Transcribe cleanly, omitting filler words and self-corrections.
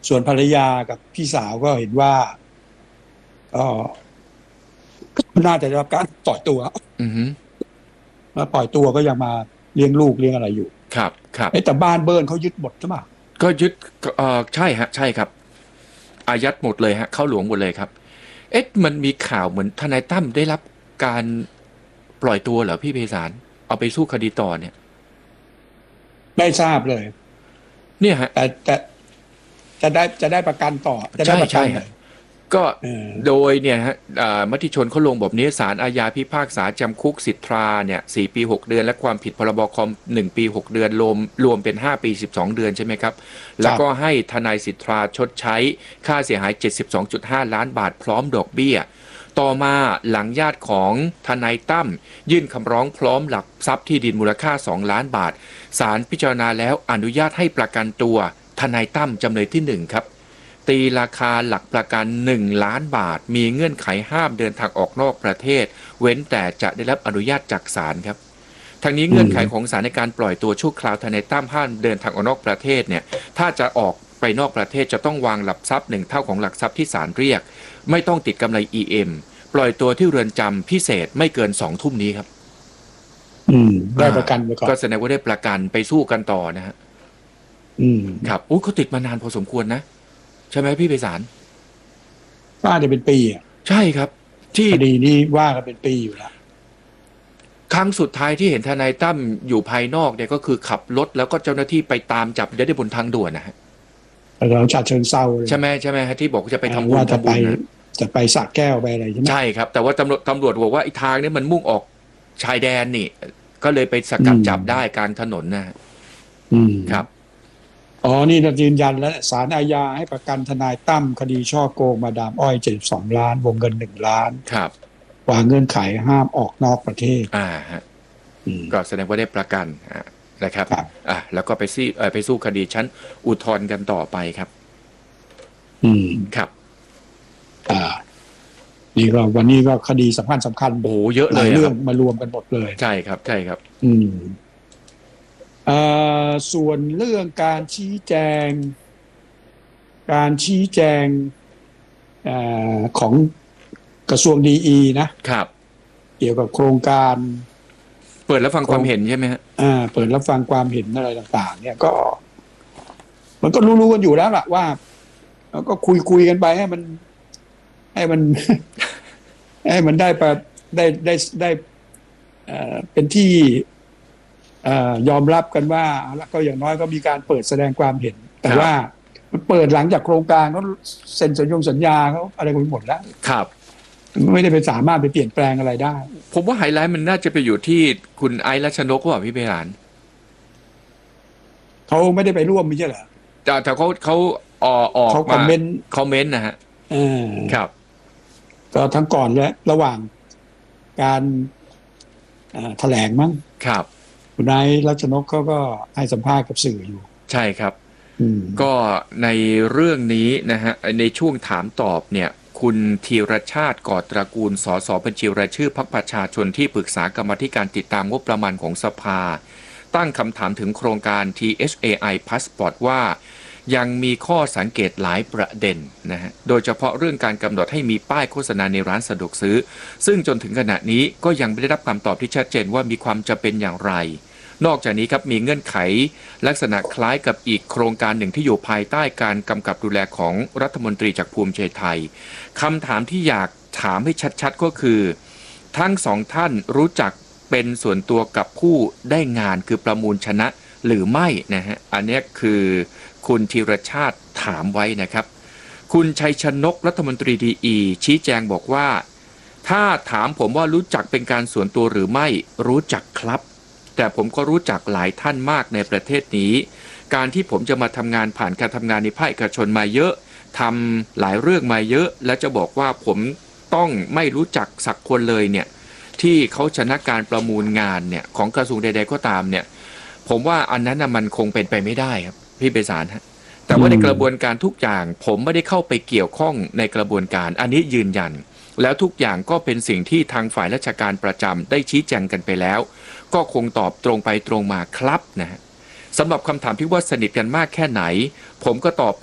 ส่วนภรรยากับพี่สาวก็เห็นว่าก็น่าจะได้รับการปล่อยตัวอือฮึมาปล่อยตัวก็ยังมาเลี้ยงลูกเลี้ยงอะไรอยู่ครับครับแต่บ้านเบิร์นเขายึดหมดใช่ไหมก็ยึดใช่ฮะใช่ครับอายัดหมดเลยฮะเข้าหลวงหมดเลยครับมันมีข่าวเหมือนทนายตั้มได้รับการปล่อยตัวเหรอพี่ไพศาลเอาไปสู้คดีต่อเนี่ยไม่ทราบเลยเนี่ยฮะแต่จะได้ประกันต่อจะได้ใช่ใช่ฮะประกันเลยก็เออโดยเนี่ยฮะมติชนเขาลงแบบนี้ศาลอาญาพิพากษาจำคุกสิทธาเนี่ย4 ปี 6 เดือนและความผิดพรบคอม1 ปี 6 เดือนรวมเป็น5 ปี 12 เดือนใช่ไหมครับแล้วก็ให้ทนายสิทธาชดใช้ค่าเสียหาย 72.5 ล้านบาทพร้อมดอกเบี้ยต่อมาหลังญาติของทนายตั้มยื่นคำร้องพร้อมหลักทรัพย์ที่ดินมูลค่า2 ล้านบาทศาลพิจารณาแล้วอนุญาตให้ประกันตัวทนายตั้มจำเลยที่1ครับตีราคาหลักประกัน1 ล้านบาทมีเงื่อนไขห้ามเดินทางออกนอกประเทศเว้นแต่จะได้รับอนุญาตจากศาลครับทางนี้เงื่อนไขของศาลในการปล่อยตัวชั่วคราวทนายตั้มห้ามเดินทางออกนอกประเทศเนี่ยถ้าจะออกไปนอกประเทศจะต้องวางหลักทรัพย์1 เท่าของหลักทรัพย์ที่ศาลเรียกไม่ต้องติดกำไร EM ปล่อยตัวที่เรือนจำพิเศษไม่เกิน2 ทุ่มนี้ครับได้ประกันไปก่อนก็แสดงว่าได้ประกันไปสู้กันต่อนะฮะครับโอ้เขาติดมานานพอสมควรนะใช่ไหมพี่ไพศาลว่าจะเป็นปีอ่ะใช่ครับที่คดีนี้ว่ากันเป็นปีอยู่แล้วครั้งสุดท้ายที่เห็นทนายตั้มอยู่ภายนอกเนี่ยก็คือขับรถแล้วก็เจ้าหน้าที่ไปตามจับได้บนทางด่วนนะฮะเราชาเชิงเซาเลยใช่ไหมฮะที่บอกจะไปทำบุญว่าทำบุญนะจะไปสระแก้วไปอะไรใช่ไหมใช่ครับแต่ว่าตำรวจบอกว่าไอ้ทางนี้มันมุ่งออกชายแดนนี่ก็เลยไปสกัดจับได้กลางถนนนะครับอ๋อนี่เรายืนยันแล้วศาลอาญาให้ประกันทนายตั้มคดีช่อโกงมาดามอ้อย72 ล้านวงเงิน1 ล้านครับวางเงื่อนไขห้ามออกนอกประเทศฮะก็แสดงว่าได้ประกันนะครับแล้วก็ไปสู้คดีชั้นอุทธรณ์กันต่อไปครับครับนี่ก็วันนี้ก็คดีสำคัญโอ้เยอะเลยเรื่องมารวมกันหมดเลยใช่ครับใช่ครับส่วนเรื่องการชี้แจงของกระทรวงดีนะครับเกี่ยวกับโครงการเปิดรับฟังความเห็นใช่ไหมฮะเปิดรับฟังความเห็นอะไรต่างๆเนี่ยก็มันก็รู้กันอยู่แล้วล่ะว่าเราก็คุยกันไปให้มันได้เป็นที่ยอมรับกันว่าแล้วก็อย่างน้อยก็มีการเปิดแสดงความเห็นแต่ว่ามันเปิดหลังจากโครงการเขาเซ็นสัญญาเขาอะไรกันหมดแล้วครับไม่ได้ไปสามารถไปเปลี่ยนแปลงอะไรได้ผมว่าไฮไลท์มันน่าจะไปอยู่ที่คุณไอซ์รัชนกว่าพี่เบลานเขาไม่ได้ไปร่วมไม่ใช่เหรอแต่เขาออกมาคอมเมนต์นะฮะครับก็ทั้งก่อนและระหว่างการแถลงมั้งครับคุณนายรัชนกเขาก็ให้สัมภาษณ์กับสื่ออยู่ใช่ครับก็ในเรื่องนี้นะฮะในช่วงถามตอบเนี่ยคุณธีรชาติกอตระกูลสสบัญชีรายชื่อพรรคประชาชนที่ปรึกษากรรมาธิการติดตามงบประมาณของสภาตั้งคำถามถึงโครงการ THAI Passport ว่ายังมีข้อสังเกตหลายประเด็นนะฮะโดยเฉพาะเรื่องการกำหนดให้มีป้ายโฆษณาในร้านสะดวกซื้อซึ่งจนถึงขณะนี้ก็ยังไม่ได้รับคำตอบที่ชัดเจนว่ามีความจำเป็นอย่างไรนอกจากนี้ครับมีเงื่อนไขลักษณะคล้ายกับอีกโครงการหนึ่งที่อยู่ภายใต้การกำกับดูแลของรัฐมนตรีจากภูมิใจไทยคำถามที่อยากถามให้ชัดๆก็คือทั้งสองท่านรู้จักเป็นส่วนตัวกับผู้ได้งานคือประมูลชนะหรือไม่นะฮะอันนี้คือคุณธีรชาติถามไว้นะครับคุณชัยชนกรัฐมนตรีดีชี้แจงบอกว่าถ้าถามผมว่ารู้จักเป็นการส่วนตัวหรือไม่รู้จักครับแต่ผมก็รู้จักหลายท่านมากในประเทศนี้การที่ผมจะมาทำงานผ่านการทำงานในภาคเอกชนมาเยอะทำหลายเรื่องมาเยอะและจะบอกว่าผมต้องไม่รู้จักสักคนเลยเนี่ยที่เขาชนะการประมูลงานเนี่ยของกระทรวงใดๆก็ตามเนี่ยผมว่าอันนั้นมันคงเป็นไปไม่ได้ครับพี่ไพศาลฮะแต่ว่าในกระบวนการทุกอย่างผมไม่ได้เข้าไปเกี่ยวข้องในกระบวนการอันนี้ยืนยันแล้วทุกอย่างก็เป็นสิ่งที่ทางฝ่ายราชการประจำได้ชี้แจงกันไปแล้วก็คงตอบตรงไปตรงมาครับนะฮะสำหรับคำถามที่ว่าสนิทกันมากแค่ไหนผมก็ตอบ